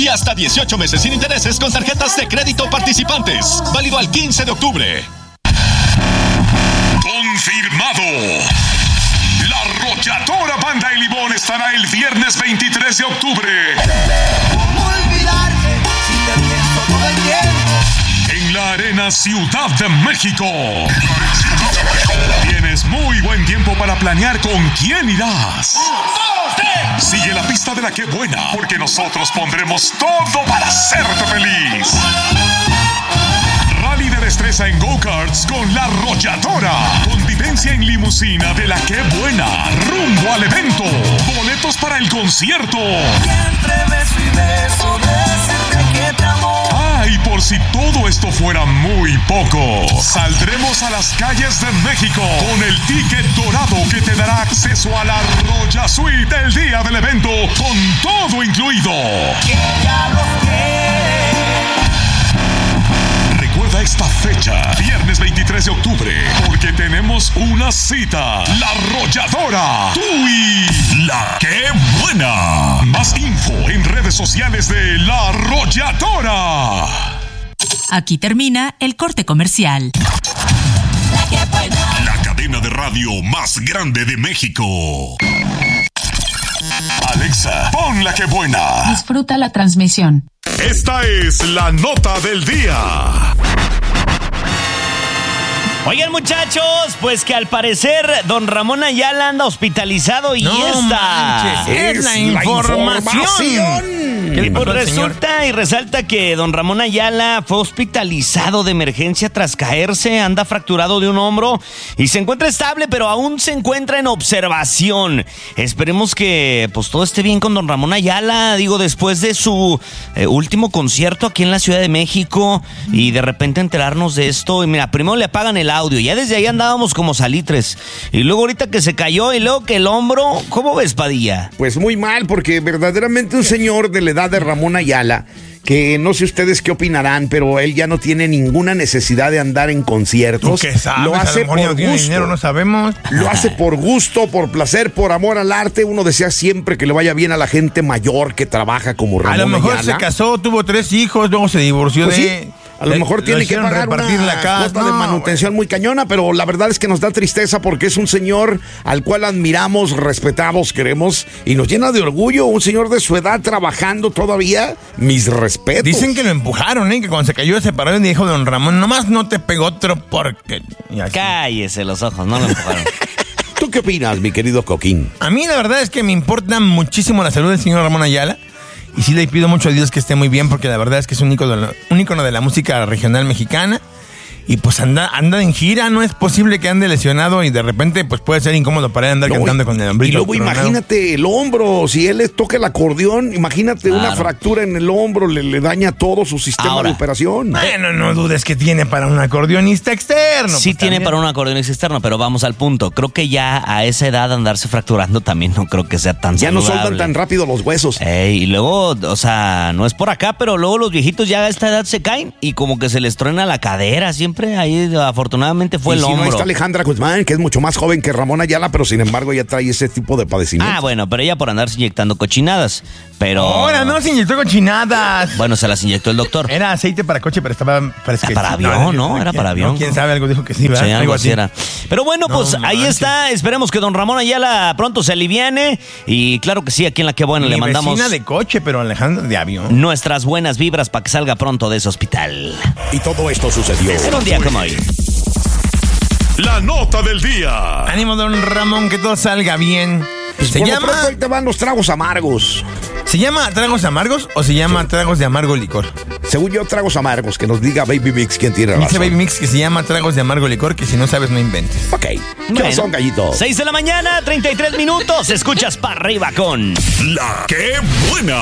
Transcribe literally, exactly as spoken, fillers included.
y hasta dieciocho meses sin intereses con tarjetas de crédito participantes. Válido al quince de octubre. Confirmado. La Arrolladora Banda El Limón estará el viernes veintitrés de octubre. ¿Cómo olvidarte si te pienso todo el tiempo? En la Arena Ciudad de México. Tienes muy buen tiempo para planear con quién irás. Sigue la pista de la que buena, porque nosotros pondremos todo para hacerte feliz. Rally de destreza en go-karts con La Arrolladora. Convivencia en limusina de la que buena. Rumbo al evento. Boletos para el concierto. Siempre beso y beso, decirte que te amo. Ah, y por si todo esto fuera muy poco, saldremos a las calles de México con el ticket dorado que te dará acceso a la Arrolla Suite el día del evento, con todo incluido. Que ya los quiere. Recuerda esta fecha, viernes veintitrés de octubre, porque tenemos una cita. La Arrolladora, tú y La Que Buena. Más info en redes sociales de La Arrolladora. Aquí termina el corte comercial. La que buena. La cadena de radio más grande de México. Alexa, pon La Que Buena. Disfruta la transmisión. Esta es la nota del día. Oigan, muchachos, pues que al parecer don Ramón Ayala anda hospitalizado y No esta manches, es, es la información. información. Que pues resulta y resalta que don Ramón Ayala fue hospitalizado de emergencia tras caerse, anda fracturado de un hombro y se encuentra estable, pero aún se encuentra en observación. Esperemos que pues todo esté bien con don Ramón Ayala, digo, después de su eh, último concierto aquí en la Ciudad de México y de repente enterarnos de esto. Y mira, primero le apagan el audio, ya desde ahí andábamos como salitres. Y luego ahorita que se cayó y luego que el hombro, ¿cómo ves, Padilla? Pues muy mal, porque verdaderamente un señor de la edad de Ramón Ayala, que no sé ustedes qué opinarán, pero él ya no tiene ninguna necesidad de andar en conciertos. ¿Tú qué sabes? Lo hace a lo mejor por no tiene gusto. dinero, no sabemos. Lo hace por gusto, por placer, por amor al arte. Uno desea siempre que le vaya bien a la gente mayor que trabaja como Ramón A lo mejor Ayala. se casó, tuvo tres hijos, luego se divorció Pues de... sí. A lo mejor le- tiene lo que hicieron pagar repartir una la casa. cuota de No, manutención muy cañona, pero la verdad es que nos da tristeza porque es un señor al cual admiramos, respetamos, queremos y nos llena de orgullo. Un señor de su edad trabajando todavía, mis respetos. Dicen que lo empujaron, ¿eh? Que cuando se cayó se paró y dijo don Ramón, nomás no te pegó otro porque... Y así. Cállese los ojos, no lo empujaron. ¿Tú qué opinas, mi querido Coquín? A mí la verdad es que me importa muchísimo la salud del señor Ramón Ayala. Y sí le pido mucho a Dios que esté muy bien, porque la verdad es que es un ícono de la, un ícono de la música regional mexicana. Y pues anda, anda en gira, no es posible que ande lesionado y de repente pues puede ser incómodo para él andar No, cantando y- con el hombrito. Y luego coronado. imagínate el hombro, si él le toca el acordeón, imagínate Claro. una fractura en el hombro, le, le daña todo su sistema Ahora. de operación. Bueno, no dudes que tiene para un acordeonista externo. Sí pues, tiene también. para un acordeonista externo, pero vamos al punto. Creo que ya a esa edad andarse fracturando también no creo que sea tan Ya no saludable. soldan tan rápido los huesos. Ey, y luego, o sea, no es por acá, pero luego los viejitos ya a esta edad se caen y como que se les truena la cadera siempre. Ahí afortunadamente fue Y el si no, hombro. está Alejandra Guzmán, que es mucho más joven que Ramón Ayala, pero sin embargo ya trae ese tipo de padecimiento. Ah, bueno, pero ella por andarse inyectando cochinadas. Pero. Ahora no se inyectó cochinadas. Bueno, se las inyectó el doctor. Era aceite para coche, pero estaba fresquecito. Para avión, ¿no? Era para avión. Quién sabe, algo dijo que sí, ¿verdad? Sí, algo así era. Pero bueno, No, pues no ahí manches. está. Esperemos que don Ramón Ayala pronto se aliviane. Y claro que sí, aquí en La Que Buena le Mi mandamos vecina de coche, pero Alejandra de avión. nuestras buenas vibras para que salga pronto de ese hospital. Y todo esto sucedió. En un día como hoy. La nota del día. Ánimo, don Ramón, que todo salga bien. Pues se por lo llama, pronto ahí te van los tragos amargos. ¿Se llama tragos amargos o se llama tragos de amargo licor? Según yo, tragos amargos, que nos diga Baby Mix quién tiene Dice razón. Baby Mix que se llama tragos de amargo licor, que si no sabes no inventes. Ok. ¿Qué Bueno, son, gallito? seis de la mañana, treinta y tres minutos. Escuchas para arriba con La Que Buena.